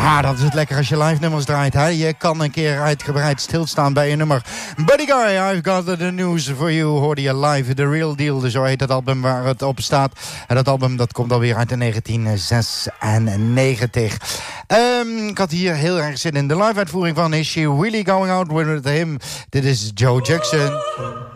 Ja, dat is het lekker als je live nummers draait. Hè? Je kan een keer uitgebreid stilstaan bij een nummer. Buddy Guy, I've got the news for you. Hoorde je live, The Real Deal. Zo heet het album waar het op staat. En dat album dat komt alweer uit in 1996. Ik had hier heel erg zin in de live uitvoering van Is She Really Going Out With Him? Dit is Joe Jackson.